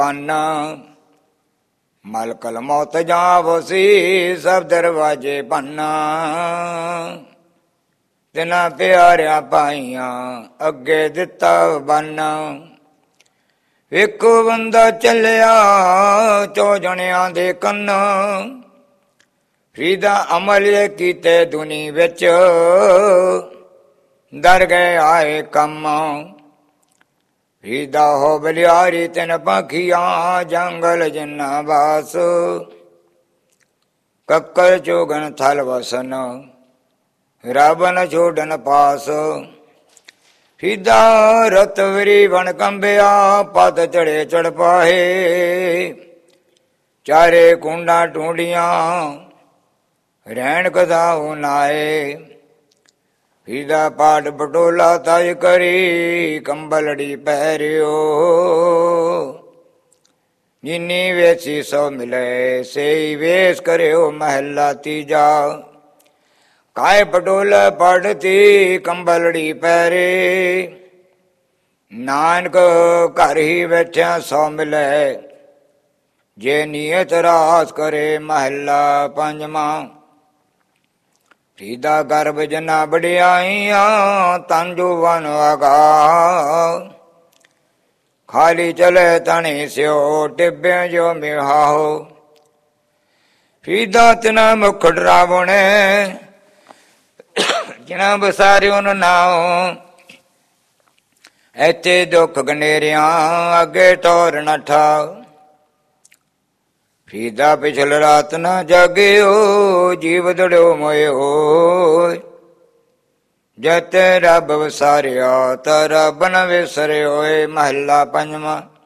ਪਾਨਾ ਮਲਕਲ ਮੌਤ ਜਾਵਸੀ ਸਭ ਦਰਵਾਜੇ ਬੰਨਾ। ਤਿਨਾ ਪਿਆਰਿਆ ਪਾਈਆਂ ਅੱਗੇ ਦਿੱਤਾ ਬੰਨਾ। ਇੱਕੋ ਬੰਦਾ ਚੱਲਿਆ 100 ਜਣਿਆਂ ਦੇ ਕੰਨ। ਫਰੀਦਾ ਅਮਲ ਕੀਤੇ ਦੁਨੀ ਵਿੱਚ ਦਰ ਗਏ ਆਏ ਕੰਮ। ਫਰੀਦਾ ਹੋ ਬਲਿਆਰੀ ਤਿਨ ਪਾਖੀਆਂ ਜੰਗਲ ਜਿੰਨਾ ਬਾਸ। ਕੱਕਰ ਚੋਗਨ ਥਲ ਵਸਨ ਰਾਵਨ ਛੋੜਨ ਪਾਸ। ਫਰੀਦਾ ਰਤਵਰੀ ਬਣ ਕੰਬਿਆ ਪਤ ਚੜੇ ਚੜ ਪਾਹੇ। ਚਾਰੇ ਕੁੰਡਾਂ ਟੂੰਡੀਆਂ ਰਹਿਣ ਕਦਾਉ ਨਾਏ। ਫਰੀਦਾ ਪਾਟ ਪਟੋਲਾ ਤਜ ਕਰੀ ਕੰਬਲੜੀ ਪਹਿਰਿਓ। ਜਿਨੀ ਵੇਸੀ ਸੋ ਮਿਲੇ ਸੇਈ ਵੇਸ ਕਰਿਓ ਮਹੱਲਾ ਤੀਜਾ। ਕਾਏ ਪਟੋਲ ਪੜਤੀ ਕੰਬਲੜੀ ਪਹਿਰੇ। ਨਾਨਕ ਘਰ ਹੀ ਬੈਠਿਆ ਸੋ ਮਿਲੇ ਜੇ ਨੀਅਤ ਰਾਸ ਕਰੇ ਮਹੱਲਾ ਪੰਜਵਾਂ। ਫਰੀਦਾ ਗਰਭ ਜਨਾ ਵਡਿਆਈਆਂ ਤਨ ਜੋਵਨ ਆਗਾ। ਖਾਲੀ ਚਲੇ ਤਣੀ ਸਿਓ ਟਿੱਬੇ ਜੋ ਮਿਹਾਓ। ਫਰੀਦਾ ਤਿਨਾ ਮੁਖ ਡਰਾਵਣੇ ਜਿਨਾ ਬਸਾਰਿਓ ਨ ਨਾਉ। ਐਥੇ ਦੁੱਖ ਗਨੇਰਿਆਂ ਅੱਗੇ ਟੋਰ ਨ ਠਾਉ। ਫਰੀਦਾ ਪਿਛਲ ਰਾਤ ਨਾ ਜਾਗਿਓ ਜੀਵ ਦੜਿਓ ਮੋਇਓ। ਜਤ ਰੱਬ ਵਸਾਰਿਆ ਤਾ ਰੱਬ ਨ ਵਿਸਰਿਓ। ਮਹੱਲਾ ਪੰਜਵਾਂ।